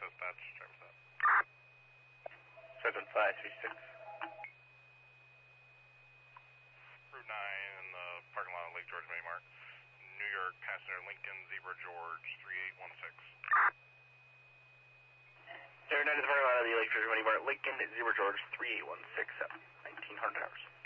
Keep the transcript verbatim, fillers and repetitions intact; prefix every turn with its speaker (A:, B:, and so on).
A: dispatch, check that.
B: seven five three six.
A: Route nine in the parking lot of Lake George Mini Mart. New York, passenger Lincoln, Zebra George, three eight one six.
B: Zero nine to the parking lot of the Lake George Mini Mart, Lincoln, Zebra George, three eight one six, nineteen hundred hours.